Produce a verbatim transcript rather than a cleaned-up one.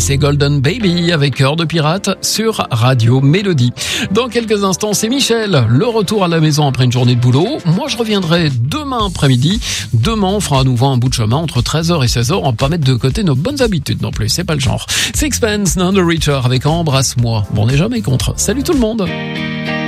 c'est Golden Baby avec Cœur de Pirate sur Radio Mélodie. Dans quelques instants, c'est Michel. Le retour à la maison après une journée de boulot. Moi, je reviendrai demain après-midi. Demain, on fera à nouveau un bout de chemin entre treize heures et seize heures. On va pas mettre de côté nos bonnes habitudes non plus. C'est pas le genre. Sixpence None the Richer avec Embrasse-moi. Bon, on n'est jamais contre. Salut tout le monde.